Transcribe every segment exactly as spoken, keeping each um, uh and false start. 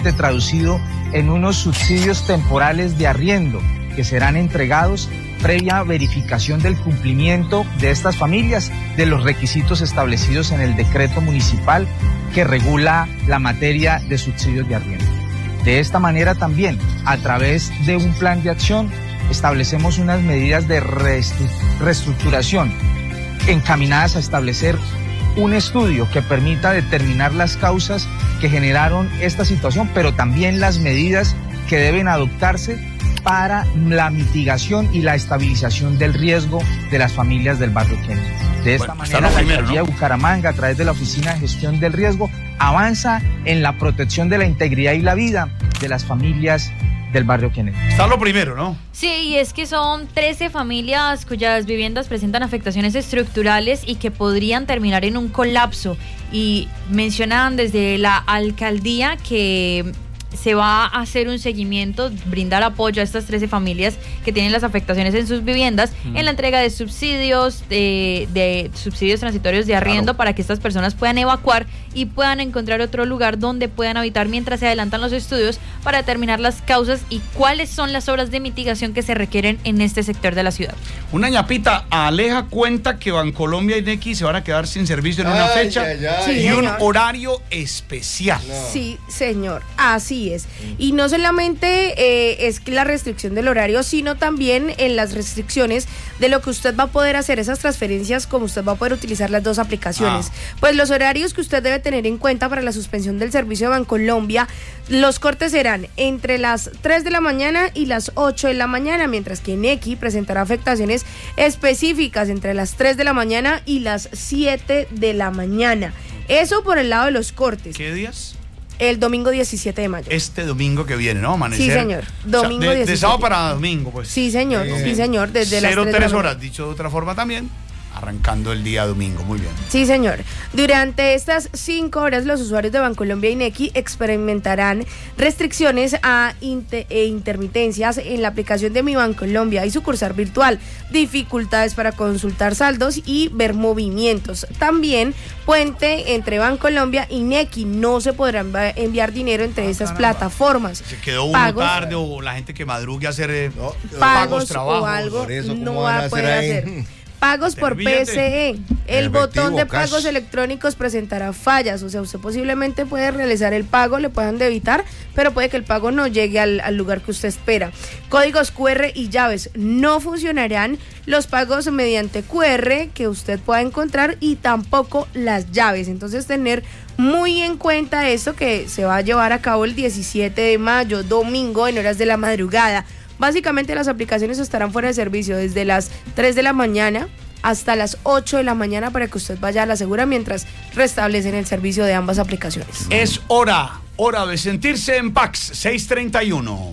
finalmente traducido en unos subsidios temporales de arriendo que serán entregados previa verificación del cumplimiento de estas familias de los requisitos establecidos en el decreto municipal que regula la materia de subsidios de arriendo. De esta manera también, a través de un plan de acción, establecemos unas medidas de reestructuración encaminadas a establecer un estudio que permita determinar las causas que generaron esta situación, pero también las medidas que deben adoptarse para la mitigación y la estabilización del riesgo de las familias del barrio Kennedy. De esta bueno, manera, la alcaldía de Bucaramanga, a través de la Oficina de Gestión del Riesgo, avanza en la protección de la integridad y la vida de las familias del barrio Kennedy. Está lo primero, ¿no? Sí, y es que son trece familias cuyas viviendas presentan afectaciones estructurales y que podrían terminar en un colapso. Y mencionan desde la alcaldía que se va a hacer un seguimiento, brindar apoyo a estas trece familias que tienen las afectaciones en sus viviendas, mm. en la entrega de subsidios, de, de subsidios transitorios de arriendo, claro, para que estas personas puedan evacuar y puedan encontrar otro lugar donde puedan habitar mientras se adelantan los estudios para determinar las causas y cuáles son las obras de mitigación que se requieren en este sector de la ciudad. Una ñapita, Aleja cuenta que Bancolombia y Nequi se van a quedar sin servicio en una ay, fecha ay, ay, sí, y señor. un horario especial. No. Sí, señor, así es. Y no solamente eh, es la restricción del horario, sino también en las restricciones de lo que usted va a poder hacer, esas transferencias, como usted va a poder utilizar las dos aplicaciones. Ah. Pues los horarios que usted debe tener en cuenta para la suspensión del servicio de Bancolombia, los cortes serán entre las tres de la mañana y las ocho de la mañana, mientras que Nequi presentará afectaciones específicas entre las tres de la mañana y las siete de la mañana. Eso por el lado de los cortes. ¿Qué días? El domingo diecisiete de mayo. Este domingo que viene, ¿no? Amanecer. Sí, señor. Domingo o sea, de, diecisiete. De sábado para domingo, pues. Sí, señor. Eh, sí, señor. Desde las cero tres horas, dicho de otra forma también. Arrancando el día domingo, muy bien. Sí, señor. Durante estas cinco horas, los usuarios de Bancolombia y Nequi experimentarán restricciones a inter e intermitencias en la aplicación de Mi Bancolombia y sucursal virtual, dificultades para consultar saldos y ver movimientos. También puente entre Bancolombia y Nequi, no se podrán enviar dinero entre ah, estas caramba. plataformas. Se quedó uno pagos, tarde o la gente que madrugue a hacer eh, no, pagos, pagos trabajos. O algo por eso, no va a poder hacer. hacer. Pagos por P S E. El efectivo, botón de cash. Pagos electrónicos presentará fallas, o sea, usted posiblemente puede realizar el pago, le puedan debitar, pero puede que el pago no llegue al, al lugar que usted espera. Códigos Q R y llaves no funcionarán, los pagos mediante Q R que usted pueda encontrar y tampoco las llaves. Entonces, tener muy en cuenta esto que se va a llevar a cabo el diecisiete de mayo, domingo, en horas de la madrugada. Básicamente las aplicaciones estarán fuera de servicio desde las tres de la mañana hasta las ocho de la mañana para que usted vaya a la segura mientras restablecen el servicio de ambas aplicaciones. Es hora, hora de sentirse en Pax seiscientos treinta y uno.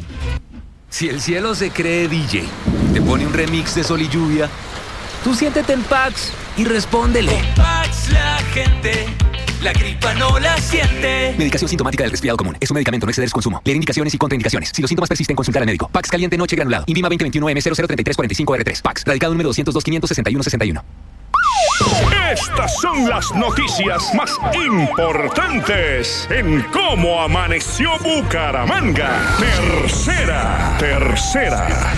Si el cielo se cree D J, te pone un remix de Sol y Lluvia, tú siéntete en Pax y respóndele. Con Pax la gente la gripa no la siente. Medicación sintomática del resfriado común. Es un medicamento, no exceder su consumo. Leer indicaciones y contraindicaciones. Si los síntomas persisten, consultar al médico. Pax caliente noche granulado. Invima veinte veintiuno M cero cero treinta y tres cuarenta y cinco R tres. Pax. Radicado número doscientos dos quinientos sesenta y uno sesenta y uno. Estas son las noticias más importantes en Cómo Amaneció Bucaramanga. Tercera, tercera.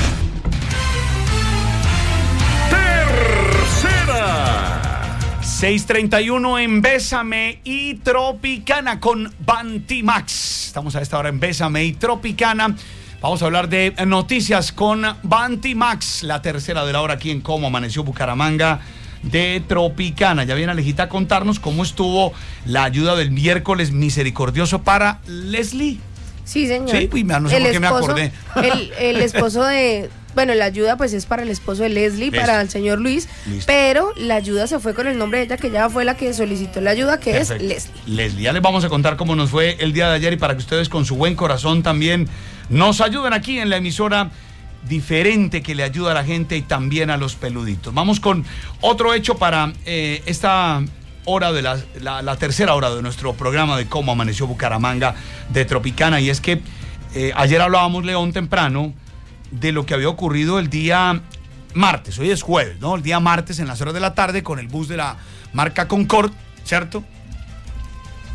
Tercera. seiscientos treinta y uno en Bésame y Tropicana con Bantimax. Estamos a esta hora en Bésame y Tropicana. Vamos a hablar de noticias con Bantimax, la tercera de la hora aquí en Cómo Amaneció Bucaramanga de Tropicana. Ya viene Alejita a contarnos cómo estuvo la ayuda del miércoles misericordioso para Leslie. Sí, señor. Sí, pues, no sé el por qué esposo, me acordé. El, el esposo de... Bueno, la ayuda pues es para el esposo de Leslie, Listo. para el señor Luis, Listo. pero la ayuda se fue con el nombre de ella, que ella fue la que solicitó la ayuda, que Perfecto. es Leslie. Leslie, ya les vamos a contar cómo nos fue el día de ayer y para que ustedes con su buen corazón también nos ayuden aquí en la emisora diferente que le ayuda a la gente y también a los peluditos. Vamos con otro hecho para eh, esta hora de la, la, la tercera hora de nuestro programa de Cómo Amaneció Bucaramanga de Tropicana, y es que eh, ayer hablábamos, León, temprano, de lo que había ocurrido el día martes. Hoy es jueves, ¿no? El día martes en las horas de la tarde con el bus de la marca Concorde, ¿cierto?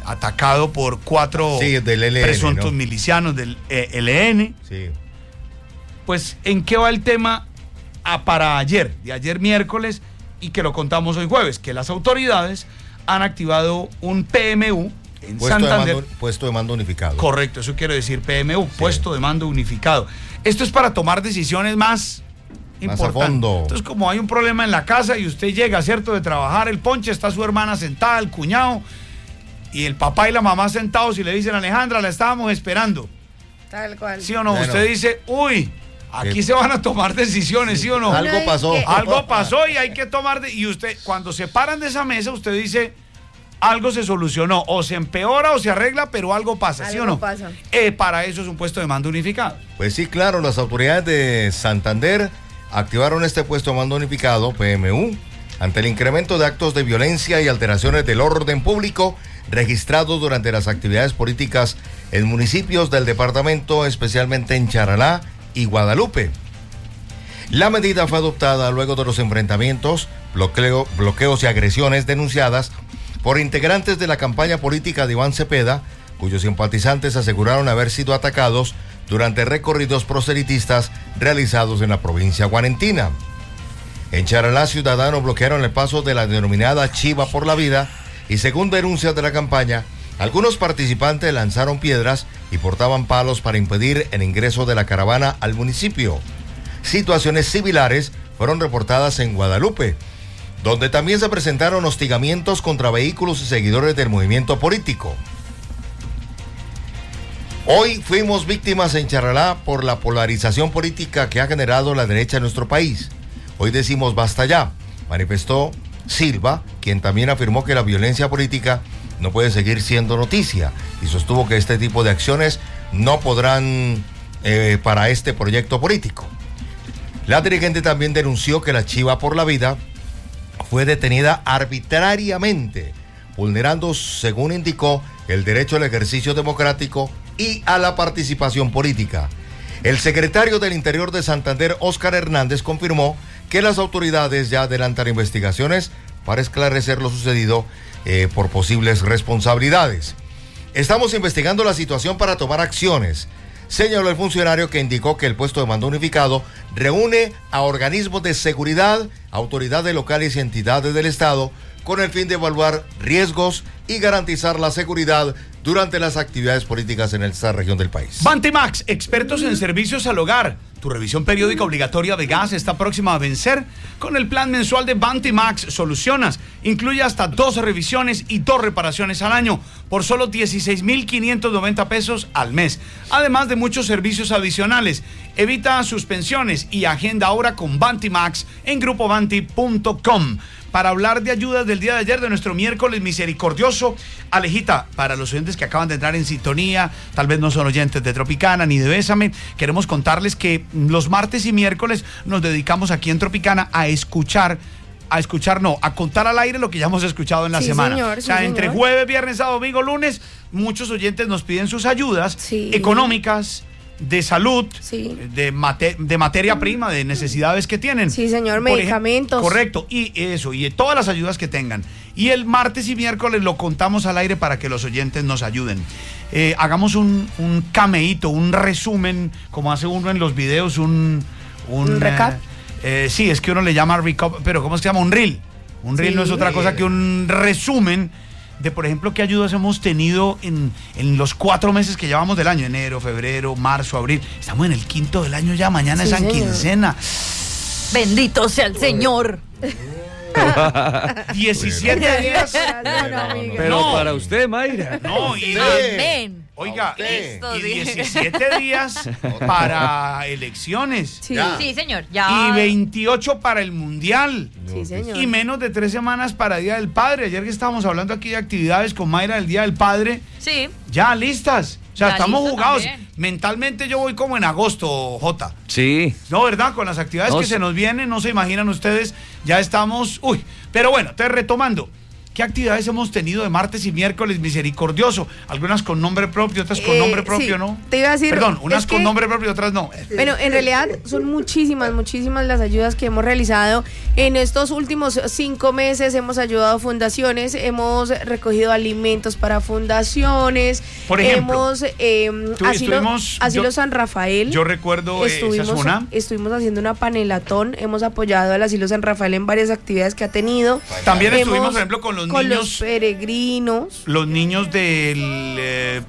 atacado por cuatro sí, del L N, presuntos ¿no? milicianos del eh, L N. Sí. Pues, ¿en qué va el tema a para ayer, de ayer miércoles, y que lo contamos hoy jueves? Que las autoridades han activado un P M U en puesto Santander. De mando, puesto de mando unificado. Correcto, eso quiere decir P M U, sí. Puesto de mando unificado. Esto es para tomar decisiones más, más importantes. A fondo. Entonces, como hay un problema en la casa y usted llega, ¿cierto?, de trabajar el ponche, está su hermana sentada, el cuñado, y el papá y la mamá sentados y le dicen, Alejandra, la estábamos esperando. Tal cual. ¿Sí o no? Bueno. Usted dice, uy, aquí ¿Qué? se van a tomar decisiones, ¿sí o no? Algo pasó. Algo pasó y hay que tomar... De, y usted, cuando se paran de esa mesa, usted dice, algo se solucionó. O se empeora o se arregla, pero algo pasa, ¿sí algo o no? Pasa. Eh, para eso es un puesto de mando unificado. Pues sí, claro, las autoridades de Santander activaron este puesto de mando unificado, P M U, ante el incremento de actos de violencia y alteraciones del orden público registrados durante las actividades políticas en municipios del departamento, especialmente en Charalá y Guadalupe. La medida fue adoptada luego de los enfrentamientos, bloqueo, bloqueos y agresiones denunciadas por integrantes de la campaña política de Iván Cepeda, cuyos simpatizantes aseguraron haber sido atacados durante recorridos proselitistas realizados en la provincia guarentina. En Charalá, ciudadanos bloquearon el paso de la denominada Chiva por la Vida y, según denuncias de la campaña, algunos participantes lanzaron piedras y portaban palos para impedir el ingreso de la caravana al municipio. Situaciones similares fueron reportadas en Guadalupe, donde también se presentaron hostigamientos contra vehículos y seguidores del movimiento político. Hoy fuimos víctimas en Charalá por la polarización política que ha generado la derecha en nuestro país. Hoy decimos basta ya, manifestó Silva, quien también afirmó que la violencia política no puede seguir siendo noticia y sostuvo que este tipo de acciones no podrán eh, para este proyecto político. La dirigente también denunció que la Chiva por la Vida fue detenida arbitrariamente, vulnerando, según indicó, el derecho al ejercicio democrático y a la participación política. El secretario del Interior de Santander, Óscar Hernández, confirmó que las autoridades ya adelantan investigaciones para esclarecer lo sucedido eh, por posibles responsabilidades. Estamos investigando la situación para tomar acciones, señaló el funcionario, que indicó que el puesto de mando unificado reúne a organismos de seguridad, autoridades locales y entidades del Estado con el fin de evaluar riesgos y garantizar la seguridad durante las actividades políticas en esta región del país. Bantimax, expertos en servicios al hogar. Tu revisión periódica obligatoria de gas está próxima a vencer. Con el plan mensual de Bantimax Solucionas, incluye hasta dos revisiones y dos reparaciones al año por solo dieciséis mil quinientos noventa pesos al mes, además de muchos servicios adicionales. Evita suspensiones y agenda ahora con Bantimax en grupo banti punto com. Para hablar de ayudas del día de ayer, de nuestro miércoles misericordioso, Alejita, para los oyentes que acaban de entrar en sintonía, tal vez no son oyentes de Tropicana ni de Bésame, queremos contarles que los martes y miércoles nos dedicamos aquí en Tropicana a escuchar, a escuchar no, a contar al aire lo que ya hemos escuchado en la sí, semana. Señor, o sea, sí, entre señor. jueves, viernes, sábado, domingo, lunes, muchos oyentes nos piden sus ayudas sí. económicas, de salud, sí. de, mate, de materia prima, de necesidades que tienen. Sí, señor, Por medicamentos. Ejemplo, correcto, y eso, y todas las ayudas que tengan. Y el martes y miércoles lo contamos al aire para que los oyentes nos ayuden. Eh, hagamos un, un cameíto, un resumen, como hace uno en los videos, un... ¿Un, ¿Un recap? Eh, eh, sí, es que uno le llama recap, pero ¿cómo se llama? Un reel. Un reel sí. no es otra cosa que un resumen de, por ejemplo, qué ayudas hemos tenido en, en los cuatro meses que llevamos del año, enero, febrero, marzo, abril. Estamos en el quinto del año ya, mañana sí, es San señor. Quincena. Bendito sea el Señor. diecisiete días. Pero no, para usted, Mayra. No, y amén. Oiga, y diecisiete días para elecciones. Sí. sí, señor. Ya. Y veintiocho para el Mundial. Sí, señor. Y menos de tres semanas para el Día del Padre. Ayer que estábamos hablando aquí de actividades con Mayra del Día del Padre. Sí. Ya listas. O sea, ya estamos jugados. También. Mentalmente yo voy como en agosto, Jota. Sí. No, ¿verdad? Con las actividades no, que sí. se nos vienen, no se imaginan ustedes, ya estamos... Uy, pero bueno, te retomando. ¿Qué actividades hemos tenido de martes y miércoles misericordioso? Algunas con nombre propio, otras con Eh, nombre propio, sí, ¿no? te iba a decir, Perdón, unas es con que- nombre propio, otras no. Bueno, en realidad son muchísimas, muchísimas las ayudas que hemos realizado. En estos últimos cinco meses hemos ayudado a fundaciones, hemos recogido alimentos para fundaciones. Por ejemplo, hemos eh, tú- asilo, estuvimos- asilo yo- San Rafael. Yo recuerdo eh, Estuvimos, esa zona. estuvimos haciendo una panelatón, hemos apoyado al Asilo San Rafael en varias actividades que ha tenido. También Hemos- estuvimos, por ejemplo, con los con niños. los peregrinos. Los niños del. eh,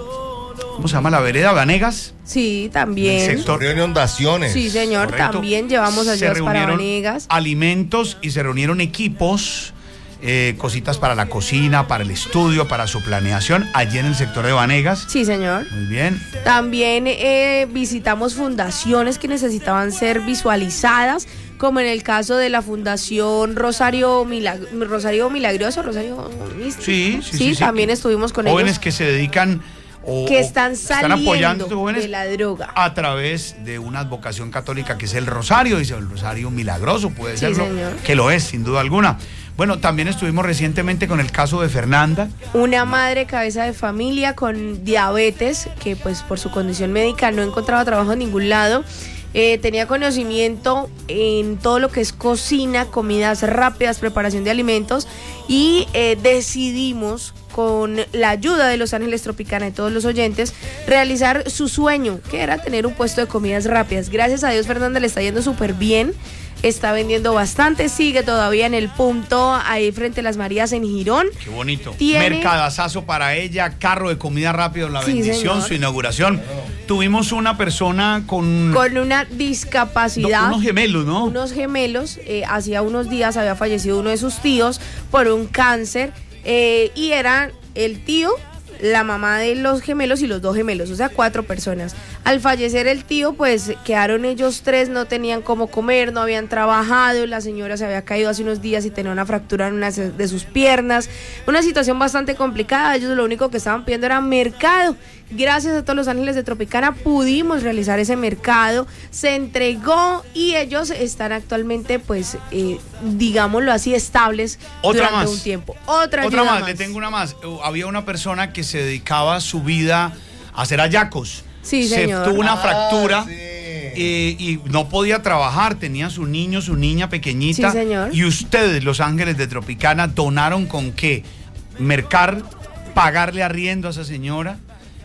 ¿Cómo se llama la vereda? Vanegas. Sí, también. sector. Inundaciones. Sí, señor, Correcto. también llevamos Se ayudas para reunieron Vanegas. alimentos y se reunieron equipos, eh, cositas para la cocina, para el estudio, para su planeación, allí en el sector de Vanegas. Sí, señor. Muy bien. También eh, visitamos fundaciones que necesitaban ser visualizadas, como en el caso de la Fundación Rosario, Milag- Rosario Milagroso, Rosario Místico. Sí, sí, sí, sí. también estuvimos con Jóvenes ellos que se dedican o que o están saliendo apoyando a estos jóvenes de la droga. a través de una advocación católica que es el Rosario, dice el Rosario Milagroso, puede Sí, serlo, señor. que lo es, sin duda alguna. Bueno, también estuvimos recientemente con el caso de Fernanda. Una madre cabeza de familia con diabetes que pues por su condición médica no encontraba trabajo en ningún lado. Eh, tenía conocimiento en todo lo que es cocina, comidas rápidas, preparación de alimentos y eh, decidimos con la ayuda de Los Ángeles Tropicana y todos los oyentes realizar su sueño, que era tener un puesto de comidas rápidas. Gracias a Dios, Fernanda le está yendo súper bien. Está vendiendo bastante, sigue todavía en el punto ahí frente a las Marías en Girón. Qué bonito. Tiene- Mercadazazo para ella, carro de comida rápido, la Sí, bendición, señor. su inauguración. Tuvimos una persona con, Con una discapacidad. no, unos gemelos, ¿no? Unos gemelos. Eh, hacía unos días había fallecido uno de sus tíos por un cáncer. eh, y eran el tío, la mamá de los gemelos y los dos gemelos, o sea, cuatro personas. Al fallecer el tío, pues quedaron ellos tres, no tenían cómo comer, no habían trabajado, la señora se había caído hace unos días y tenía una fractura en una de sus piernas, una situación bastante complicada. Ellos lo único que estaban pidiendo era mercado. Gracias a todos Los Ángeles de Tropicana pudimos realizar ese mercado, se entregó y ellos están actualmente, pues, eh, digámoslo así, estables Otra durante más. un tiempo. Otra, Otra ayuda más, le tengo una más. Uh, Había una persona que se dedicaba su vida a hacer hallacos. Sí, se señor. tuvo una Ah, fractura. sí. eh, y no podía trabajar, tenía su niño, su niña pequeñita. Sí, señor. Y ustedes, Los Ángeles de Tropicana, donaron con qué? Mercar, pagarle arriendo a esa señora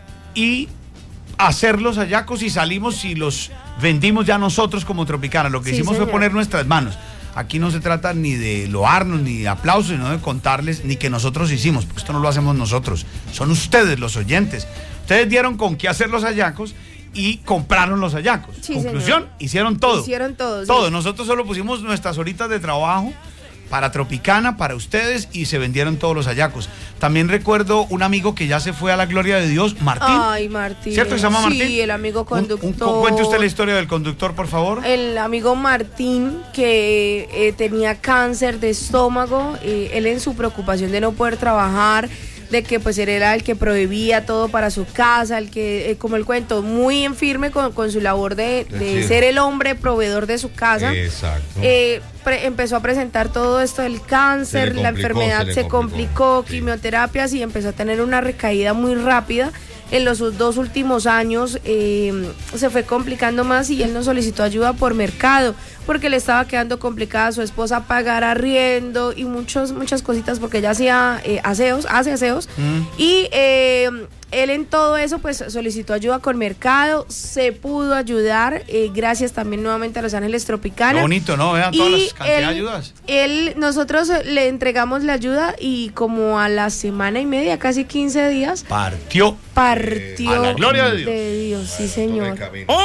y hacer los hallacos y salimos y los vendimos ya nosotros como Tropicana. Lo que Sí, hicimos señor. fue poner nuestras manos. Aquí no se trata ni de loarnos, ni de aplausos, sino de contarles ni que nosotros hicimos, porque esto no lo hacemos nosotros, son ustedes los oyentes. Ustedes dieron con qué hacer los hallacos y compraron los hallacos. Sí, Conclusión, señor. hicieron todo. Hicieron todo, sí. Todo. Nosotros solo pusimos nuestras horitas de trabajo para Tropicana, para ustedes, y se vendieron todos los hallacos. También recuerdo un amigo que ya se fue a la gloria de Dios, Martín. Ay, Martín. ¿Cierto que se llama Martín? Sí, el amigo Un- un- conductor. cuente usted la historia del conductor, por favor. El amigo Martín, que eh, tenía cáncer de estómago, eh, él en su preocupación de no poder trabajar, de que pues él era el que prohibía todo para su casa, el que, eh, como el cuento, muy en firme con, con su labor de, de Sí. ser el hombre proveedor de su casa. Exacto. Eh, pre- empezó a presentar todo esto del cáncer, Se le la complicó, enfermedad se le se complicó, complicó, sí. quimioterapias y empezó a tener una recaída muy rápida. En los dos últimos años eh, se fue complicando más y él nos solicitó ayuda por mercado porque le estaba quedando complicada a su esposa pagar arriendo y muchos, muchas cositas porque ella hacía eh, aseos, hace aseos Mm. y eh, él en todo eso pues solicitó ayuda con mercado, se pudo ayudar, eh, gracias también nuevamente a Los Ángeles Tropicana. Qué bonito, ¿no? Vean todas Y las cantidades de él- ayudas. Él, nosotros le entregamos la ayuda y como a la semana y media, casi quince días, Partió. partió A la gloria de Dios. Dios, sí señor.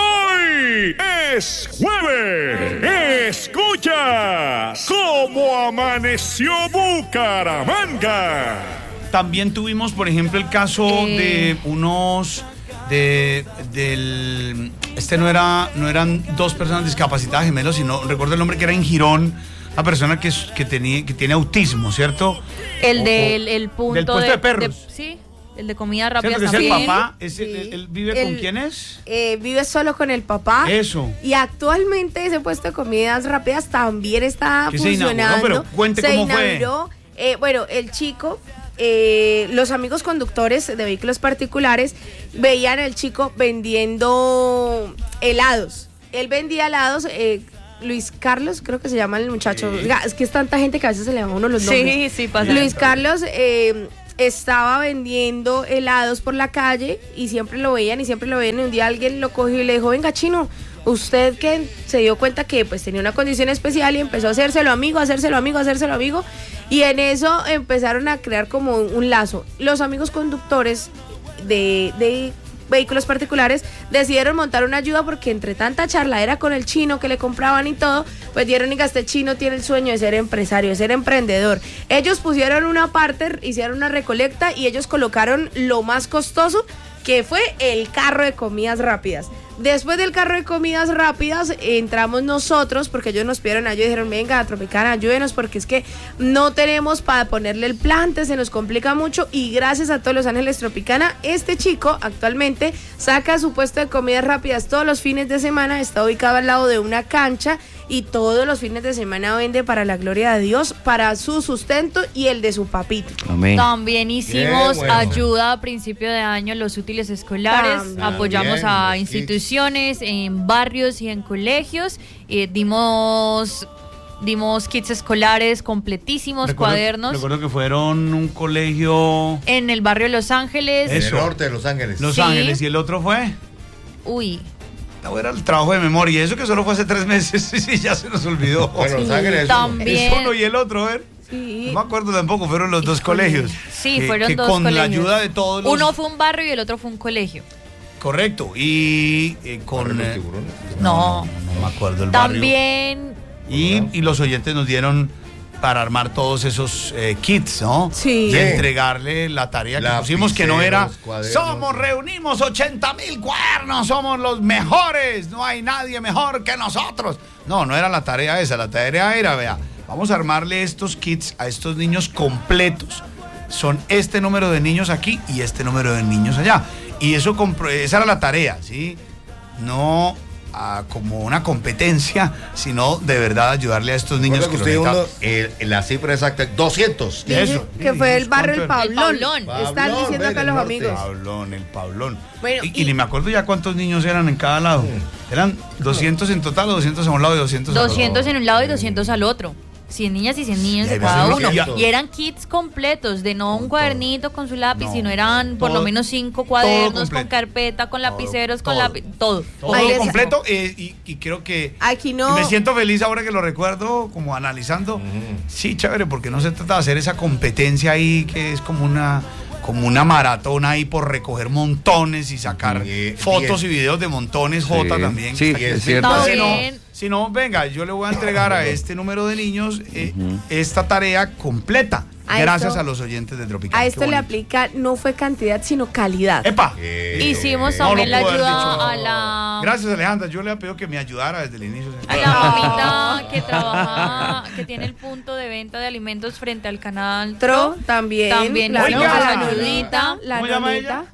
Hoy es jueves. Escuchas cómo amaneció Bucaramanga. También tuvimos, por ejemplo, el caso Eh. de unos de del este no era no eran dos personas discapacitadas gemelos, sino recuerdo el nombre que era en Girón, una persona que es- que tenía que tiene autismo, ¿cierto? El O- del o- el punto del puesto de, perros. sí, el de comida rápida ¿Cierto? Que es el también. papá, es el- Sí. él, él vive con El- quién es? Eh, vive solo con el papá. Eso. Y actualmente ese puesto de comidas rápidas también está Que se inauguró, funcionando. pero cuente se cómo fue. inauguró Eh, bueno, el chico, eh, los amigos conductores de vehículos particulares veían al chico vendiendo helados. Él vendía helados, eh, Luis Carlos, creo que se llama el muchacho. Sí. Es que es tanta gente que a veces se le llama a uno los nombres. Sí, sí, pasa. Luis Carlos eh, estaba vendiendo helados por la calle y siempre lo veían y siempre lo veían. Y un día alguien lo cogió y le dijo, venga, chino, usted que se dio cuenta que pues tenía una condición especial y empezó a hacérselo amigo, a hacérselo amigo, a hacérselo amigo. Y en eso empezaron a crear como un, un lazo. Los amigos conductores de... de vehículos particulares decidieron montar una ayuda porque entre tanta charladera con el chino que le compraban y todo, pues dieron y gasté, el chino tiene el sueño de ser empresario, de ser emprendedor. Ellos pusieron una parte, hicieron una recolecta y ellos colocaron lo más costoso, que fue el carro de comidas rápidas. Después del carro de comidas rápidas entramos nosotros porque ellos nos pidieron ayuda y dijeron, venga, Tropicana, ayúdenos porque es que no tenemos para ponerle el plante, se nos complica mucho y gracias a todos los ángeles Tropicana, este chico actualmente saca su puesto de comidas rápidas todos los fines de semana, está ubicado al lado de una cancha y todos los fines de semana vende para la gloria de Dios, para su sustento y el de su papito. Amén. También hicimos bueno. ayuda a principio de año, los útiles escolares, También. apoyamos Bien, a instituciones, kits. en barrios y en colegios, eh, dimos... Dimos kits escolares completísimos, recuerdo, cuadernos. Recuerdo que fueron un colegio... En el barrio de Los Ángeles. En el norte de Los Ángeles. Los sí. Ángeles, ¿y el otro fue? Uy. No, era el trabajo de memoria, y eso que solo fue hace tres meses, sí, ya se nos olvidó. Bueno, Los Ángeles. También. Es uno y el otro, a ver. Sí. No me acuerdo tampoco, fueron los dos colegios. Sí, que, fueron que dos con colegios. la ayuda de todos los... Uno fue un barrio y el otro fue un colegio. Correcto, y eh, con... ¿Los eh, tiburones? No, no, no me acuerdo el barrio. También... Y, y los oyentes nos dieron para armar todos esos eh, kits, ¿no? Sí. De entregarle la tarea que Lapiceros, pusimos, que no era cuadernos. somos, reunimos ochenta mil cuadernos, somos los mejores, no hay nadie mejor que nosotros. No, no era la tarea esa, la tarea era, vea, vamos a armarle estos kits a estos niños completos. Son este número de niños aquí y este número de niños allá. Y eso, esa era la tarea, ¿sí? No... A como una competencia, sino de verdad ayudarle a estos niños que usted uno, eh, la cifra exacta, doscientos. Eso. Que fue el barrio El Pablón. El Pablón. Están diciendo acá los amigos. El Pablón, el Pablón. Bueno, y, y, y ni me acuerdo ya cuántos niños eran en cada lado. Mm. ¿Eran doscientos en total o doscientos en un lado y doscientos al otro? doscientos en un lado y doscientos al otro. cien niñas y cien niños de cada uno. Y eran kits completos, de no un cuadernito con su lápiz, no, sino eran por todo, lo menos cinco cuadernos con carpeta, con lapiceros, todo, con lápiz, todo. Todo, todo completo. Eh, y, y creo que aquí no. me siento feliz ahora que lo recuerdo, como analizando. Uh-huh. Sí, chévere, porque no se trata de hacer esa competencia ahí que es como una... como una maratón ahí por recoger montones y sacar sí, fotos bien. y videos de montones, sí, Jota también. Sí, es cierto. Si no, si no, venga, yo le voy a entregar a este número de niños eh, uh-huh. esta tarea completa. A gracias esto, a los oyentes de Tropicana. A esto le aplica, no fue cantidad, sino calidad. ¡Epa! Eh, Hicimos también no la ayuda a la... Gracias, Alejandra. Yo le había pedido que me ayudara desde el inicio. A la mamita que trabaja, que tiene el punto de venta de alimentos frente al canal Tro. También. También. Claro, Oiga, a la nudita. La ¿Cómo llama ella?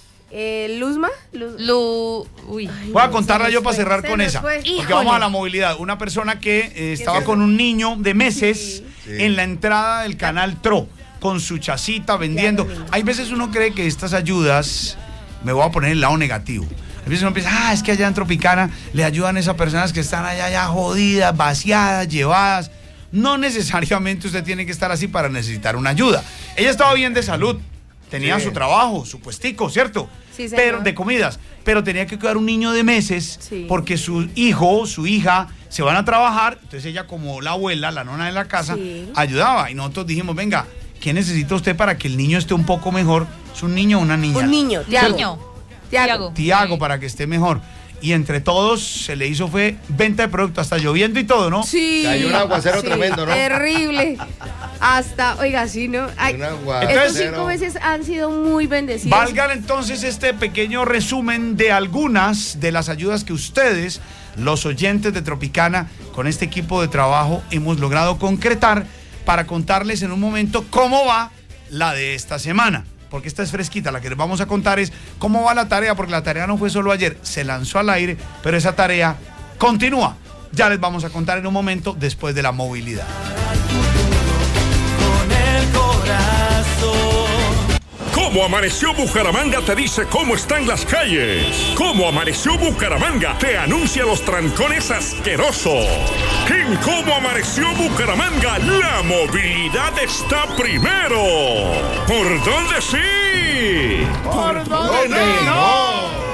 Eh, Luzma. Luz... Lu... Uy. Voy a contarla yo para cerrar con esa. Fue. Porque Híjole. vamos a la movilidad. Una persona que eh, estaba con un niño de meses sí. Sí. en la entrada del canal Tro, con su chacita vendiendo. Hay veces uno cree que estas ayudas, me voy a poner el lado negativo. A veces uno piensa, ah, es que allá en Tropicana le ayudan a esas personas que están allá ya jodidas, vaciadas, llevadas. No necesariamente usted tiene que estar así para necesitar una ayuda. Ella estaba bien de salud, tenía sí. su trabajo, su puestico, ¿cierto? Sí, pero de comidas, pero tenía que cuidar un niño de meses sí. porque su hijo, su hija se van a trabajar, entonces ella como la abuela, la nona de la casa, sí. ayudaba y nosotros dijimos, venga, ¿qué necesita usted para que el niño esté un poco mejor? ¿Es un niño o una niña? Un niño, Tiago. Tiago. Tiago, para que esté mejor. Y entre todos se le hizo fue venta de producto, hasta lloviendo y todo, ¿no? Sí. Hay un aguacero sí, tremendo, ¿no? Terrible. Hasta, oiga, sí, ¿no? Ay, estos cinco meses han sido muy bendecidos. Valgan entonces este pequeño resumen de algunas de las ayudas que ustedes, los oyentes de Tropicana, con este equipo de trabajo hemos logrado concretar para contarles en un momento cómo va la de esta semana. Porque esta es fresquita, la que les vamos a contar es cómo va la tarea, porque la tarea no fue solo ayer, se lanzó al aire, pero esa tarea continúa. Ya les vamos a contar en un momento después de la movilidad. Con el Cómo Amaneció Bucaramanga te dice cómo están las calles. Cómo Amaneció Bucaramanga te anuncia los trancones asquerosos. En Cómo Amaneció Bucaramanga, la movilidad está primero. ¿Por dónde sí? ¿Por dónde no?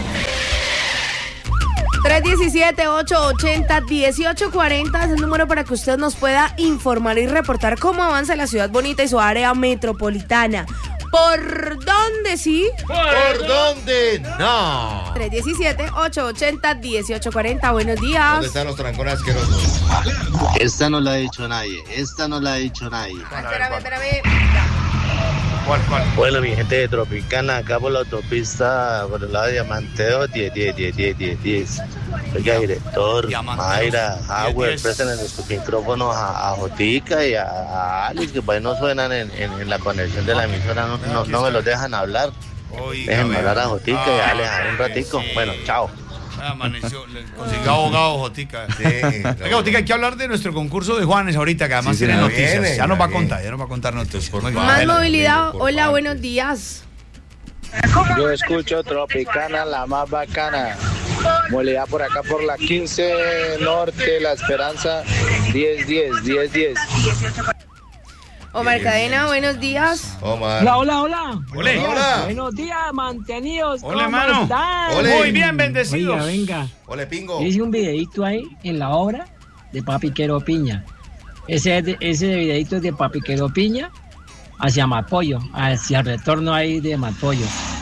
tres diecisiete, ocho ochenta, dieciocho cuarenta es el número para que usted nos pueda informar y reportar cómo avanza la ciudad bonita y su área metropolitana. ¿Por dónde sí? ¿Por dónde no? tres diecisiete, ocho ochenta, dieciocho cuarenta. Buenos días. ¿Dónde están los trancones asquerosos? Esta no la ha dicho nadie. Esta no la ha dicho nadie. Ah, espérame, espérame. ¿Cuál, cuál? Bueno, mi gente de Tropicana, acá por la autopista, por el lado de Diamanteo, diez, diez, diez, diez, diez, diez. Oiga, director, Mayra, Howard, presten los micrófonos a, a Jotica y a, a Alex, que pues no suenan en, en, en la conexión de la emisora, no, no, no me los dejan hablar. Déjenme hablar a Jotica y a Alex un ratico. Bueno, chao. Amaneció, le consiguió abogado Jotica. Sí, Oiga, Jotica, hay que hablar de nuestro concurso de Juanes ahorita, que además sí, tiene noticias. Viene, ya nos va a contar, ya nos va a contar noticias. Más vale, movilidad, hola, favor. Buenos días. Yo escucho Tropicana, la más bacana. Movilidad por acá por la quince Norte, La Esperanza, diez, diez, diez, diez. Omar Cadena, buenos días. Omar. Hola, hola, hola. Hola, hola. Buenos días, mantenidos. Hola, hermano. Muy bien, bendecidos. Venga, venga. Hola, Pingo. Hice un videito ahí en la obra de Papi Quero Piña. Ese, ese videito es de Papi Quero Piña hacia Mapollo, hacia el retorno ahí de Mapollo.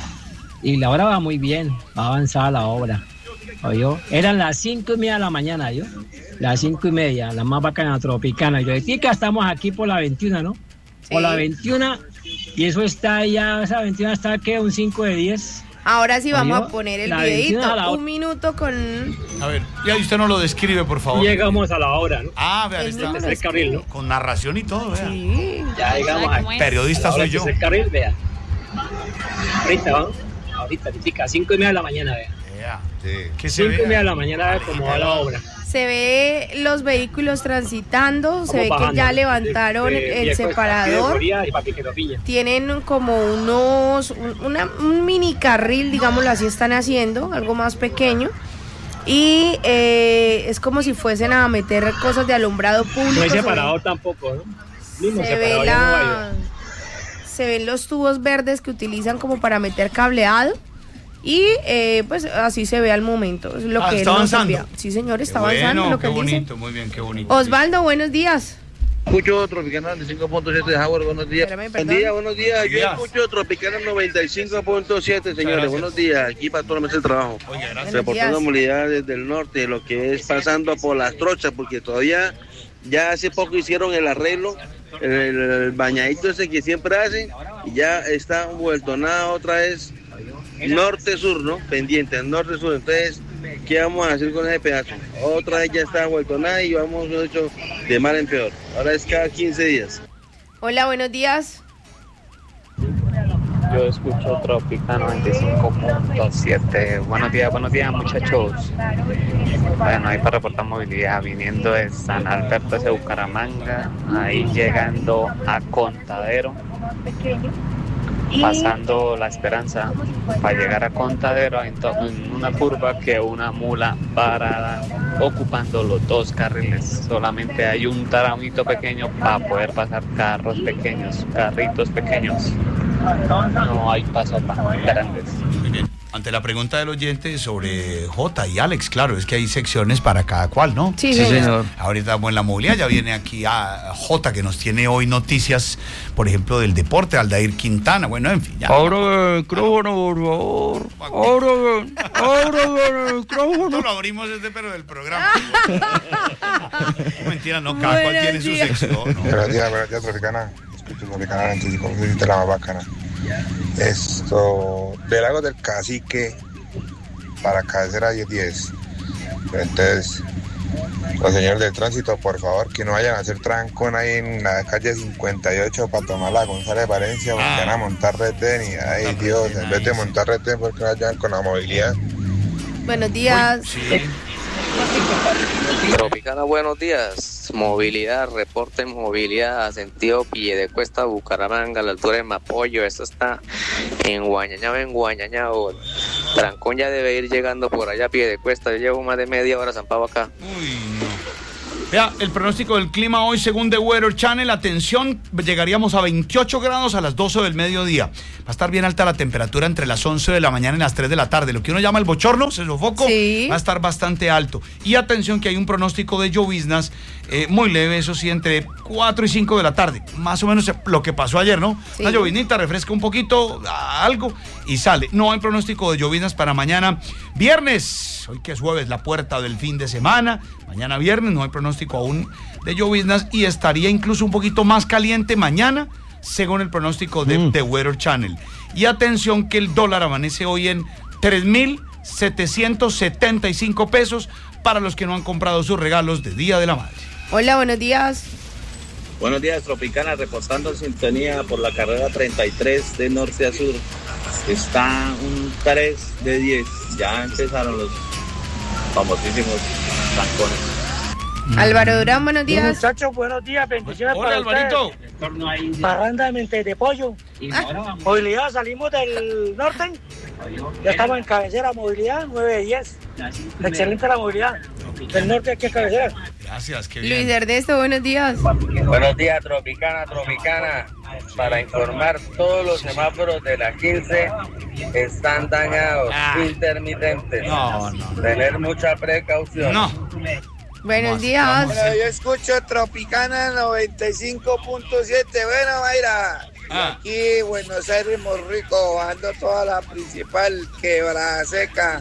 Y la obra va muy bien, va avanzada la obra. ¿Oyó? Eran las cinco y media de la mañana, ¿yo? Las cinco y media, la más bacana Tropicana. Yo decía que estamos aquí por la veintiuna, ¿no? Sí. Por la veintiuna, y eso está ya, esa veintiuna está, ¿qué? Un cinco de diez. Ahora sí vamos a poner el videito, un minuto con... A ver, ya usted nos lo describe, por favor. Llegamos a la hora, ¿no? Ah, vea, está. Este es el carril, ¿no? Con narración y todo, vea. Sí. Ya llegamos aquí. Periodista soy yo. Este es el carril, vea. Ahorita, ¿vamos? Ahorita, ahorita, cinco y media de la mañana, vea. Sí. ¿Qué se cinco ve? Y media de la mañana, vea cómo va la obra. Se ve los vehículos transitando, se ve bajando, que ya levantaron de, de, el separador. Tienen como unos, un, una, un mini carril, digámoslo así, están haciendo, algo más pequeño. Y eh, es como si fuesen a meter cosas de alumbrado público. No hay separador tampoco, ¿no? Mismo se ve la, no se ven los tubos verdes que utilizan como para meter cableado. Y eh, pues así se ve al momento. Es lo ah, que está avanzando. Sí, señor, está qué avanzando. Bueno, lo que qué bonito, dice. Muy bien, qué bonito. Osvaldo, buenos días. Escucho Tropicana noventa y cinco punto siete de Howard, buenos días. Espérame, buen día, buenos días. Yo días. escucho Tropicana noventa y cinco punto siete, señores. Buenos días, aquí para todo el mes de trabajo. Oye, gracias. Reportando movilidad desde el norte, lo que es pasando por las trochas, porque todavía, ya hace poco hicieron el arreglo, el, el bañadito ese que siempre hacen, y ya está vuelto nada otra vez. Norte-sur, ¿no? Pendiente, norte-sur. Entonces, ¿qué vamos a hacer con ese pedazo? Otra vez ya está vuelto nada y vamos hecho de mal en peor. Ahora es cada quince días. Hola, buenos días. Yo escucho Tropicana noventa y cinco punto siete. Buenos días, buenos días, muchachos. Bueno, ahí para reportar movilidad, viniendo de San Alberto hacia Bucaramanga, ahí llegando a Contadero. Pasando La Esperanza para llegar a Contadero en, to- en una curva que una mula parada ocupando los dos carriles. Solamente hay un taramito pequeño para poder pasar carros pequeños, carritos pequeños. No hay paso para grandes. Muy bien. Ante la pregunta del oyente sobre Jota y Alex, claro, es que hay secciones para cada cual, ¿no? Sí, sí señor. señor. Ahorita estamos en la movilidad, ya viene aquí a Jota, que nos tiene hoy noticias, por ejemplo, del deporte, Aldair Quintana, bueno, en fin. Ya. Ahora el micrófono, por favor. Ahora, ahora el micrófono. No lo abrimos desde, pero del programa. No, mentira, no, cada cual tiene su sección, ¿no? Buenos días, buenos días, Tropicana. Escucho Tropicana noventa y cinco, la más bacana. Esto, del lago del Cacique para cabecera diez diez. Entonces, los señores del tránsito, por favor, que no vayan a hacer trancón ahí en la calle cincuenta y ocho para tomar la González Valencia, porque ah. van a montar retén y, ay Dios, en vez de montar retén, porque vayan con la movilidad. Buenos días. Uy, sí. Tropicana, buenos días. días, movilidad, reporte movilidad, sentido Piedecuesta, Bucaramanga, a la altura de Mapollo, esto está en Guañañao, en Guañañao. Trancón ya debe ir llegando por allá a Piedecuesta, yo llevo más de media hora zampado acá. Uy, no. Vea, el pronóstico del clima hoy según The Weather Channel, atención, llegaríamos a veintiocho grados a las doce del mediodía. Va a estar bien alta la temperatura entre las once de la mañana y las tres de la tarde. Lo que uno llama el bochorno, se sofoco, sí. Va a estar bastante alto. Y atención que hay un pronóstico de lloviznas eh, muy leve, eso sí, entre cuatro y cinco de la tarde. Más o menos lo que pasó ayer, ¿no? Sí. Una lloviznita, refresca un poquito, algo y sale. No hay pronóstico de lloviznas para mañana viernes. Hoy que es jueves, la puerta del fin de semana. Mañana viernes no hay pronóstico aún de lloviznas y estaría incluso un poquito más caliente mañana, según el pronóstico de mm. The Weather Channel. Y atención que el dólar amanece hoy en tres mil setecientos setenta y cinco pesos para los que no han comprado sus regalos de Día de la Madre. Hola, buenos días. Buenos días, Tropicana, reportando sintonía por la carrera treinta y tres de norte a sur. Está un tres de diez. Ya empezaron los famosísimos trancones. Álvaro Durán, buenos días. Muchachos, buenos días, bendiciones. Hola, para Alvarito. ustedes. Parranda de mente de pollo. Ah. Movilidad, salimos del norte. Ya estamos en cabecera, movilidad nueve de diez. Excelente la movilidad. Del norte aquí en cabecera. Gracias, qué bien. Luis Ernesto, buenos días. Buenos días, Tropicana, Tropicana. Para informar, todos los semáforos de la quince están dañados, ah. intermitentes. No, no. Tener mucha precaución. No. Buenos días. Bueno, yo escucho Tropicana noventa y cinco punto siete. Bueno, Mayra. Ah. Aquí, Buenos Aires, muy rico, bajando toda la principal, Quebrada Seca,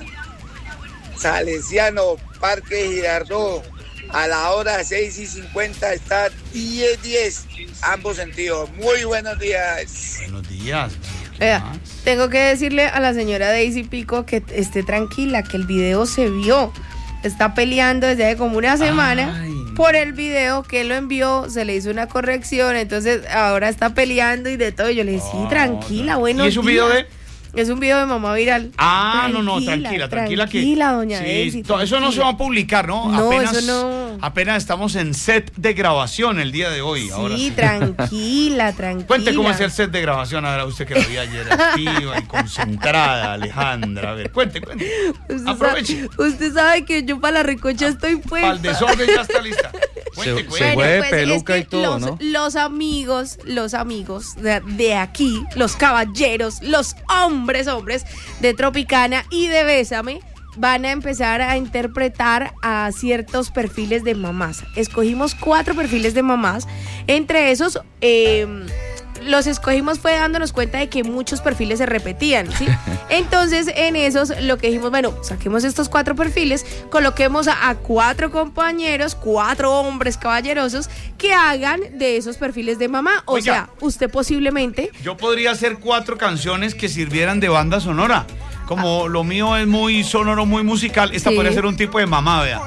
Salesiano, Parque Girardot. A la hora seis y cincuenta está diez diez, ambos sentidos. Muy buenos días. Buenos días. Eh, tengo que decirle a la señora Daisy Pico que esté tranquila, que el video se vio. Está peleando desde hace como una semana. Ay. Por el video que él lo envió, se le hizo una corrección, entonces ahora está peleando y de todo. Yo le dije, sí, tranquila, bueno. ¿Y es un video de...? Es un video de Mamá Viral. Ah, tranquila, no, no, tranquila, tranquila. Tranquila, que, doña sí, Daisy, to, Eso no se va a publicar, ¿no? No, apenas, eso no. Apenas estamos en set de grabación el día de hoy. Sí, ahora sí. tranquila, tranquila. Cuente cómo es el set de grabación, ahora usted que lo vi ayer activa y concentrada, Alejandra. A ver, cuente, cuente. Usted Aproveche. Sabe, usted sabe que yo para la recocha estoy puesta. Para el desorden ya está lista. Cuente, se, cuente. se fue pues, peluca es y todo, los, ¿no? Los amigos, los amigos de, de aquí, los caballeros, los hombres, hombres de Tropicana y de Bésame van a empezar a interpretar a ciertos perfiles de mamás. Escogimos cuatro perfiles de mamás. Entre esos, eh, los escogimos fue dándonos cuenta de que muchos perfiles se repetían, ¿sí? Entonces, en esos, lo que dijimos, bueno, saquemos estos cuatro perfiles, coloquemos a, a cuatro compañeros, cuatro hombres caballerosos, que hagan de esos perfiles de mamá. O Oiga, sea, usted posiblemente... Yo podría hacer cuatro canciones que sirvieran de banda sonora. Como ah. lo mío es muy sonoro, muy musical, esta sí. podría ser un tipo de mamá, vea.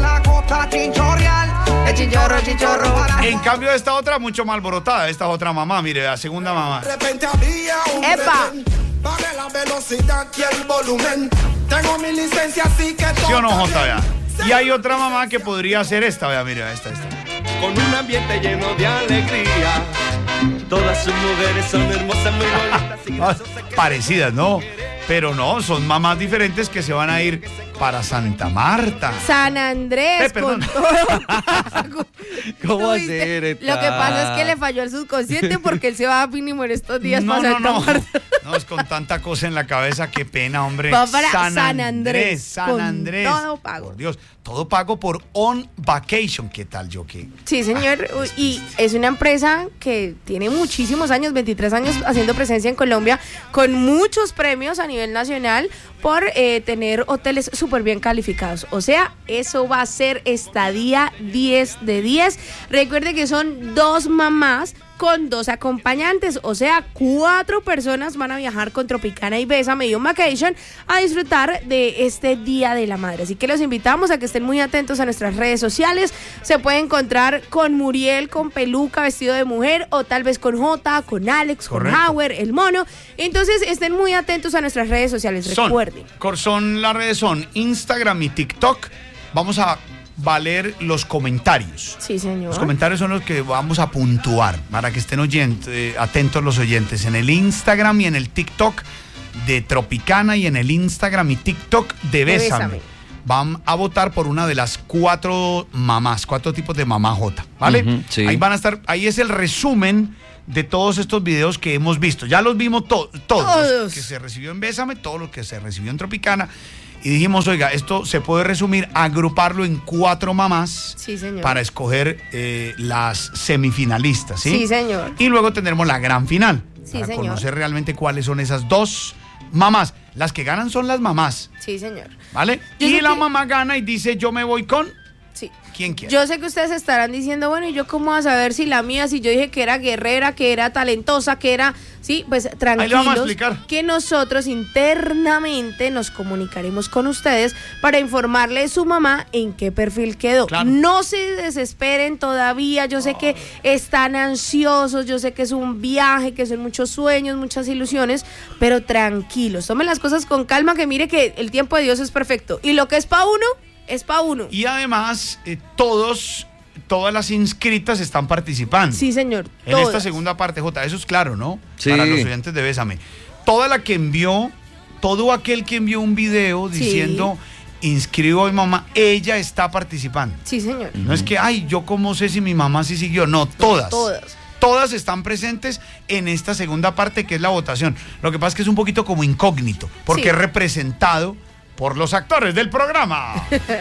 El chinchorro, chinchorro. En cambio, esta otra mucho más alborotada. Esta otra mamá, mire, la segunda mamá. ¡Epa! La velocidad y el volumen. Tengo mi licencia, así que ¿sí o no, Jota, vea? Y hay otra mamá que podría ser esta, vea, mire, esta, esta. Con un ambiente lleno de alegría. Todas sus mujeres son hermosas, muy bonitas. Ah, parecidas, ¿no? Pero no, son mamás diferentes que se van a ir para Santa Marta. San Andrés, eh, con todo. ¿Cómo hacer? Lo que pasa es que le falló el subconsciente porque él se va a mínimo en estos días no, para no, Santa no. Marta. No, es con tanta cosa en la cabeza, qué pena, hombre. Va para San, San Andrés, Andrés, San con Andrés. todo pago. Por Dios, todo pago por On Vacation. ¿Qué tal, yo qué? Sí, señor. Ah, y es una empresa que tiene muchísimos años, veintitrés años haciendo presencia en Colombia, con muchos premios a nivel nacional por eh, tener hoteles súper bien calificados. O sea, eso va a ser estadía diez de diez. Recuerde que son dos mamás con dos acompañantes, o sea, cuatro personas van a viajar con Tropicana y Bésame y On Vacation a disfrutar de este Día de la Madre. Así que los invitamos a que estén muy atentos a nuestras redes sociales. Se puede encontrar con Muriel, con peluca, vestido de mujer, o tal vez con Jota, con Alex, Correcto. Con Howard, el mono. Entonces, estén muy atentos a nuestras redes sociales. Son, recuerden. Son las redes son Instagram y TikTok. Vamos a va a leer los comentarios. Sí, señor. Los comentarios son los que vamos a puntuar para que estén oyentes, eh, atentos los oyentes en el Instagram y en el TikTok de Tropicana y en el Instagram y TikTok de Bésame. Bésame. Van a votar por una de las cuatro mamás, cuatro tipos de mamá J, ¿vale? Uh-huh, sí. Ahí van a estar, ahí es el resumen de todos estos videos que hemos visto. Ya los vimos to- todos, todos. Los que se recibió en Bésame, todos los que se recibió en Tropicana. Y dijimos, oiga, esto se puede resumir, agruparlo en cuatro mamás. Sí, señor. Para escoger eh, las semifinalistas, ¿sí? Sí, señor. Y luego tendremos la gran final. Sí, para señor. conocer realmente cuáles son esas dos mamás. Las que ganan son las mamás. Sí, señor. ¿Vale? Yo y la que... mamá gana y dice, yo me voy con... Sí. ¿Quién quiere? Yo sé que ustedes estarán diciendo, bueno, ¿y yo cómo voy a saber si la mía, si yo dije que era guerrera, que era talentosa, que era... Sí, pues tranquilos. Ahí le vamos a explicar. Que nosotros internamente nos comunicaremos con ustedes para informarle a su mamá en qué perfil quedó. Claro. No se desesperen todavía, yo sé que están ansiosos, yo sé que es un viaje, que son muchos sueños, muchas ilusiones, pero tranquilos, tomen las cosas con calma, que mire que el tiempo de Dios es perfecto. Y lo que es pa' uno... es pa' uno. Y además, eh, todos, todas las inscritas están participando. Sí, señor. En todas. esta segunda parte, J, eso es claro, ¿no? Sí. Para los oyentes de Bésame. Toda la que envió, todo aquel que envió un video diciendo, sí, inscribo a mi mamá, ella está participando. Sí, señor. No es que, ay, yo cómo sé si mi mamá sí siguió. No, todas. Todas. Todas están presentes en esta segunda parte que es la votación. Lo que pasa es que es un poquito como incógnito, porque sí, es representado por los actores del programa.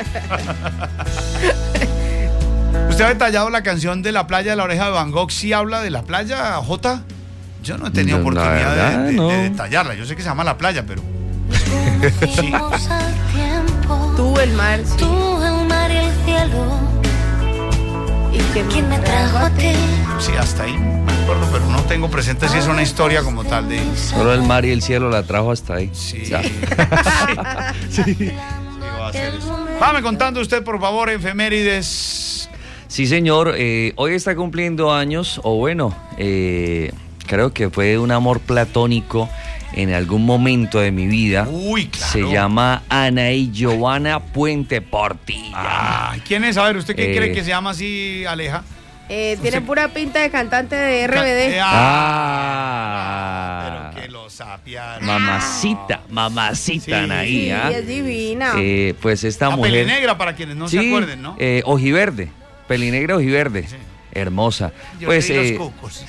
¿Usted ha detallado la canción de La playa de la oreja de Van Gogh? ¿Sí habla de la playa, Jota? Yo no he tenido no, oportunidad verdad, de, de, no. de detallarla. Yo sé que se llama La playa, pero... sí. Tú, el mar, sí. Tú, el mar y el cielo. ¿Y quién me trajo a ti? Sí, hasta ahí me acuerdo, pero no tengo presente si es una historia como tal de... Solo el mar y el cielo la trajo hasta ahí. Sí. sí. sí. sí va a hacer eso. Vame contando usted, por favor, efemérides. Sí, señor. Eh, hoy está cumpliendo años, o bueno, eh, creo que fue un amor platónico en algún momento de mi vida. Uy, claro. Se llama Anaí Giovanna Puente Portilla. Ah, ¿quién es? A ver, ¿usted qué eh, cree que se llama así, Aleja? Eh, tiene usted... pura pinta de cantante de R B D. Ah, ah, pero que lo sapiaron. Mamacita, mamacita, sí, Anaí. Sí, ¿ah? es divina. Eh, pues esta La mujer. Pelinegra, para quienes no sí, se acuerden, ¿no? Eh, ojiverde, pelinegra ojiverde. Sí. Hermosa. Yo pues eh... los cucos.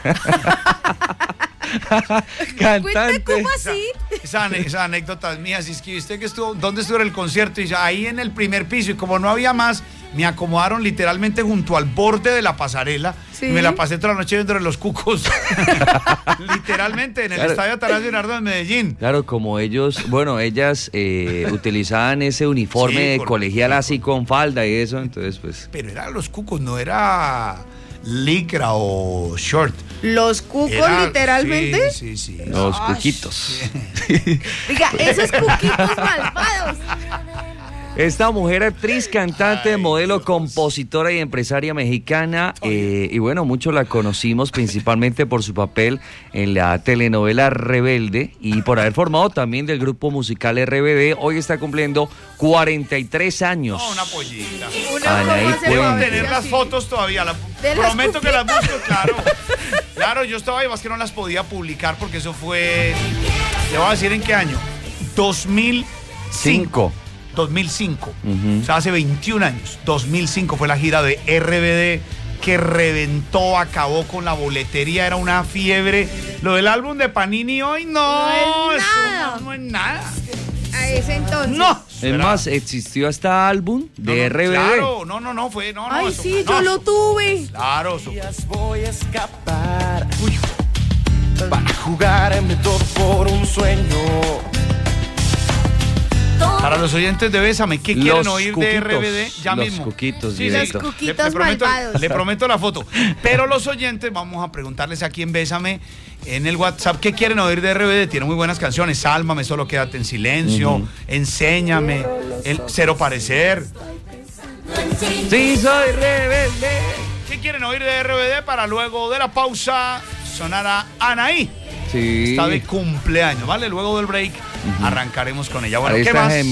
Cantante. ¿Cómo así? Esa, esa, esa anécdota es mía. Si es que usted que estuvo, ¿dónde estuvo en el concierto? Y dice, ahí en el primer piso, y como no había más, me acomodaron literalmente junto al borde de la pasarela. ¿Sí? Y me la pasé toda la noche viendo los cucos. Literalmente, en el claro. Estadio Atanasio Girardot de Medellín. Claro, como ellos, bueno, ellas eh, utilizaban ese uniforme sí, de con, colegial así con falda y eso, entonces pues. Pero eran los cucos, no era licra o short. ¿Los cucos era, literalmente? Sí, sí, sí. Los Ay, cuquitos. Sí. Diga, esos cuquitos malvados. Esta mujer, actriz, cantante, Ay, modelo, Dios. compositora y empresaria mexicana, eh, y bueno, muchos la conocimos principalmente por su papel en la telenovela Rebelde y por haber formado también del grupo musical R B D. Hoy está cumpliendo cuarenta y tres años. No, una pollita. Anaí Puente. Tener las fotos todavía, la, prometo que las busco, claro. Claro, yo estaba ahí, más que no las podía publicar porque eso fue, le voy a decir en qué año, dos mil cinco. dos mil cinco, uh-huh. O sea, hace veintiún años. dos mil cinco fue la gira de R B D que reventó, acabó con la boletería, era una fiebre. Lo del álbum de Panini hoy no, no es eso nada. No, no es nada. A ese entonces. No. Es más, existió hasta álbum de no, no, R B D. Claro, no, no, no, fue, no, Ay, no. sí, no, yo lo tuve. Claro, eso. Voy a escapar. Uy. Para jugarme todo por un sueño. Para los oyentes de Bésame, ¿qué quieren los oír cuquitos, de R B D? Ya los mismo. Cuquitos, sí, los cuquitos le, le prometo, malvados. Le prometo la foto. Pero los oyentes, vamos a preguntarles aquí en Bésame, en el WhatsApp, ¿qué quieren oír de R B D? Tiene muy buenas canciones. Sálvame, Solo quédate en silencio. Uh-huh. Enséñame. El Cero parecer. Sí, soy rebelde. ¿Qué quieren oír de R B D para luego de la pausa sonar a Anaí? Sí. Está de cumpleaños, ¿vale? Luego del break uh-huh. arrancaremos con ella. Bueno, Ahí ¿qué está más? Gemen,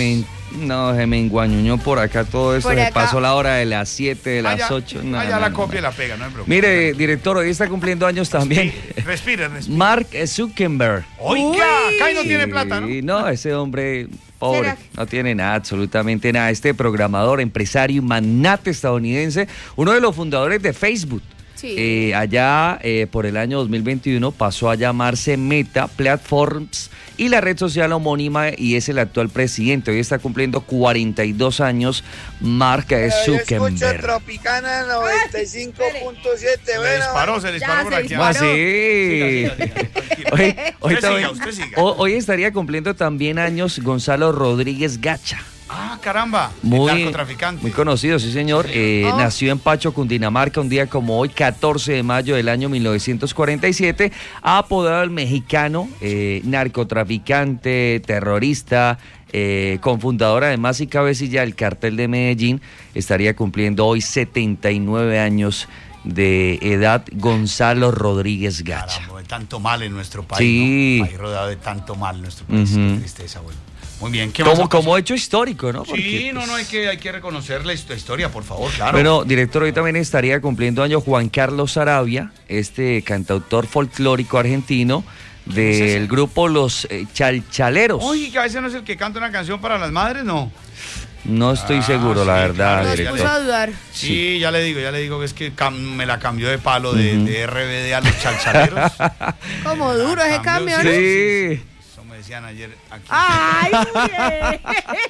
No, se me enguañuñó por acá todo esto. Se pasó la hora de las siete, de las ocho. No, allá no, la no, copia y no. la pega, no me preocupe. Mire, director, hoy está cumpliendo años también. Sí, respire, respire. Mark Zuckerberg. Oiga, acá no tiene plata, ¿no? No, ese hombre, pobre, no tiene nada, absolutamente nada. Este programador, empresario, magnate estadounidense, uno de los fundadores de Facebook. Sí. Eh, allá eh, por el año dos mil veintiuno pasó a llamarse Meta Platforms y la red social homónima, y es el actual presidente. Hoy está cumpliendo cuarenta y dos años Mark Zuckerberg. Yo escucho Tropicana noventa y cinco punto siete. Se bueno, disparó, se disparó por aquí. Ah, sí. Hoy, hoy, usted también, siga, usted siga. Hoy estaría cumpliendo también años Gonzalo Rodríguez Gacha. Ah, caramba, muy, el narcotraficante. Muy conocido, sí señor. Eh, oh. Nació en Pacho, Cundinamarca, un día como hoy, catorce de mayo del año mil novecientos cuarenta y siete. Ha apodado el mexicano, eh, narcotraficante, terrorista, eh, cofundador además y cabecilla del cartel de Medellín. Estaría cumpliendo hoy setenta y nueve años de edad Gonzalo Rodríguez Gacha. Caramba, de tanto mal en nuestro país, sí. ¿no? País rodeado de tanto mal en nuestro país. Uh-huh. Qué tristeza, bueno. Muy bien, ¿qué como, como hecho histórico, ¿no? Porque, sí, no, no, hay que, hay que reconocer la historia, por favor, claro. Bueno, director, hoy también estaría cumpliendo años Juan Carlos Sarabia, este cantautor folclórico argentino del es grupo Los eh, Chalchaleros. Uy, que a veces no es el que canta una canción para las madres, ¿no? No estoy ah, seguro, sí, la verdad, claro, director. Nos puso a dudar. Sí, sí, ya le digo, ya le digo que es que cam- me la cambió de palo de, uh-huh. de R B D a Los Chalchaleros. Como duro ese cambio, ¿no? Sí. sí. Decían ayer aquí. ¡Ay, bien!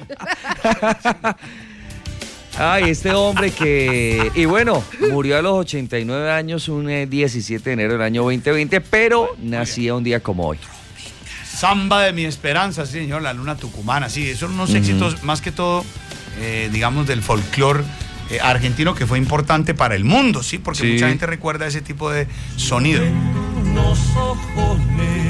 Ay, este hombre que... Y bueno, murió a los ochenta y nueve años un eh, diecisiete de enero del año veinte veinte, pero nacía un día como hoy. Samba de mi esperanza, sí, señor, la luna tucumana, sí, esos son unos uh-huh. éxitos más que todo, eh, digamos, del folclore eh, argentino, que fue importante para el mundo, sí, porque sí. mucha gente recuerda ese tipo de sonido. Unos ojos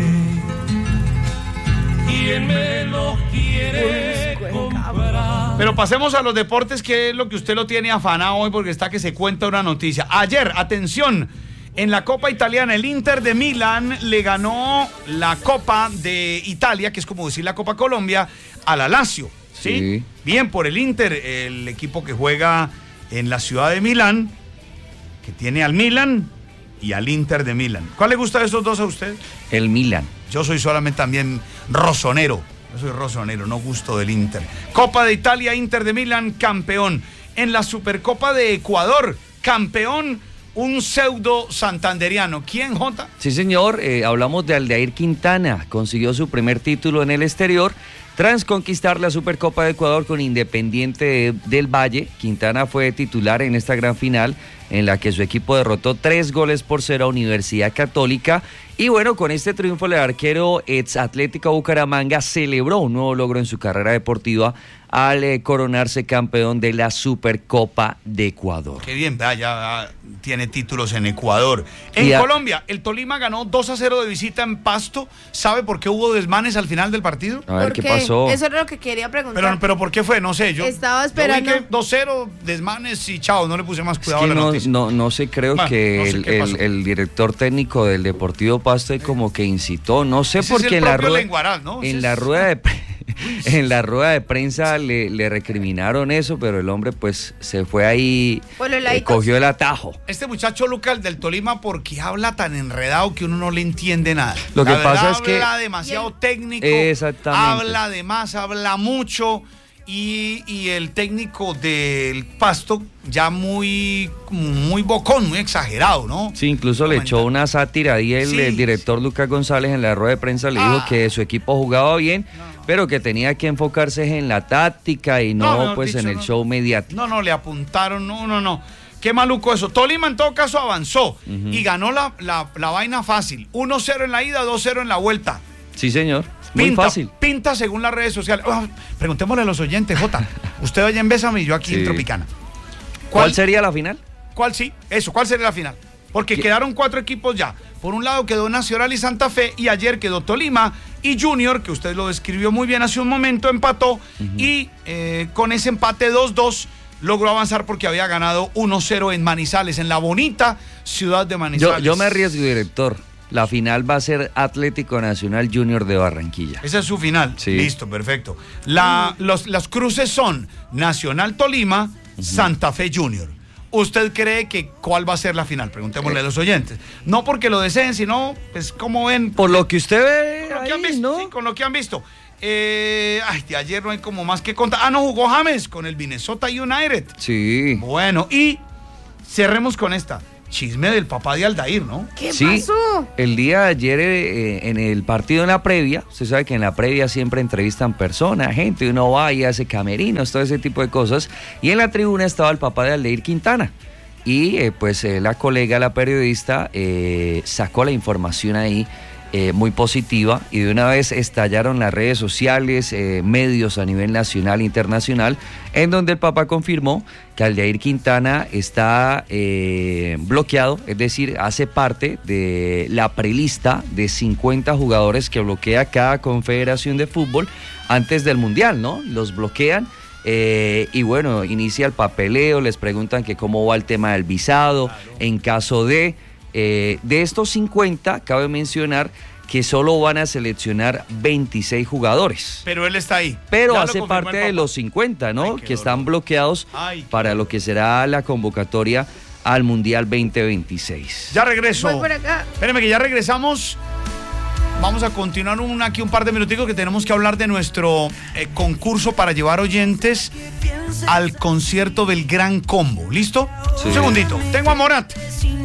¿quién me los quiere comprar? Pero pasemos a los deportes, que es lo que usted lo tiene afanado hoy, porque está que se cuenta una noticia. Ayer, atención, en la Copa Italiana, el Inter de Milán le ganó la Copa de Italia, que es como decir la Copa Colombia, a la Lazio, ¿sí? sí. Bien por el Inter, el equipo que juega en la ciudad de Milán, que tiene al Milán y al Inter de Milán. ¿Cuál le gusta de esos dos a usted? El Milán. Yo soy solamente también rosonero. Yo soy rosonero, no gusto del Inter. Copa de Italia, Inter de Milán, campeón. En la Supercopa de Ecuador, campeón, un pseudo santanderiano. ¿Quién, Jota? Sí, señor. Eh, hablamos de Aldair Quintana. Consiguió su primer título en el exterior tras conquistar la Supercopa de Ecuador con Independiente de, del Valle. Quintana fue titular en esta gran final, en la que su equipo derrotó tres goles por cero a Universidad Católica. Y bueno, con este triunfo el arquero ex Atlético Bucaramanga celebró un nuevo logro en su carrera deportiva al eh, coronarse campeón de la Supercopa de Ecuador. Qué bien, ya, ya tiene títulos en Ecuador. En a... Colombia, el Tolima ganó dos a cero de visita en Pasto. ¿Sabe por qué hubo desmanes al final del partido? A ver, ¿qué, ¿qué pasó? Eso era lo que quería preguntar. Pero, pero ¿por qué fue? No sé, yo estaba esperando. Yo vi que dos cero, desmanes y chao, no le puse más cuidado es que a la no, noticia. No, no sé, creo bueno, que no sé el, el, el director técnico del Deportivo Pasto como que incitó, no sé por qué en la rueda, Lenguaral, ¿no? en la rueda de en la rueda de prensa le, le recriminaron eso, pero el hombre pues se fue ahí, eh, cogió el atajo. Este muchacho Lucas del Tolima, porque habla tan enredado que uno no le entiende nada. Lo que la pasa verdad, es que habla demasiado técnico, exactamente. habla de más, habla mucho. Y, y el técnico del Pasto ya muy, muy bocón, muy exagerado, ¿no? Sí, incluso le echó una sátira y el, sí, el director sí. Lucas González en la rueda de prensa le ah. dijo que su equipo jugaba bien, no. pero que tenía que enfocarse en la táctica y no, no pues dicho, en el no. show mediático. No, no, le apuntaron, no, no, no. Qué maluco eso. Tolima en todo caso avanzó uh-huh. y ganó la, la, la vaina fácil. uno cero en la ida, dos cero en la vuelta. Sí, señor. Muy pinta, fácil. Pinta según las redes sociales. Oh, preguntémosle a los oyentes, Jota. Usted allá en Bésame y yo aquí sí. en Tropicana. ¿Cuál, ¿Cuál sería la final? ¿Cuál sí? Eso, ¿cuál sería la final? Porque ¿Qué? quedaron cuatro equipos ya. Por un lado quedó Nacional y Santa Fe, y ayer quedó Tolima y Junior, que usted lo describió muy bien hace un momento, empató. Uh-huh. Y eh, con ese empate dos dos logró avanzar porque había ganado uno cero en Manizales, en la bonita ciudad de Manizales. Yo, yo me arriesgo, director. La final va a ser Atlético Nacional Junior de Barranquilla. Esa es su final. Sí. Listo, perfecto. La, los, las cruces son Nacional Tolima, uh-huh. Santa Fe Junior. ¿Usted cree que cuál va a ser la final? Preguntémosle eh. a los oyentes. No porque lo deseen, sino, pues, ¿cómo ven? Por lo que usted ve con lo ahí, que han visto, ¿no? Sí, con lo que han visto. Eh, ay, de ayer no hay como más que contar. Ah, no, jugó James con el Minnesota United. Sí. Bueno, y cerremos con esta. Chisme del papá de Aldair, ¿no? ¿Qué sí, pasó? El día de ayer eh, en el partido en la previa, usted sabe que en la previa siempre entrevistan personas, gente, uno va y hace camerinos, todo ese tipo de cosas, y en la tribuna estaba el papá de Aldair Quintana, y eh, pues eh, la colega, la periodista, eh, sacó la información ahí, Eh, muy positiva, y de una vez estallaron las redes sociales, eh, medios a nivel nacional e internacional, en donde el papá confirmó que Aldair Quintana está eh, bloqueado, es decir, hace parte de la prelista de cincuenta jugadores que bloquea cada confederación de fútbol antes del Mundial, ¿no? Los bloquean. Eh, y bueno, inicia el papeleo, les preguntan que cómo va el tema del visado, claro. En caso de... Eh, de estos cincuenta, cabe mencionar que solo van a seleccionar veintiséis jugadores. Pero él está ahí. Pero ya hace parte de los cincuenta, ¿no? Ay, que están bloqueados Ay, para lo que será la convocatoria al Mundial veinte veintiséis. Ya regreso. Voy por acá. Espérenme que ya regresamos. Vamos a continuar un, aquí un par de minuticos que tenemos que hablar de nuestro eh, concurso para llevar oyentes al concierto del Gran Combo. ¿Listo? Sí. Un segundito. Tengo a Morat.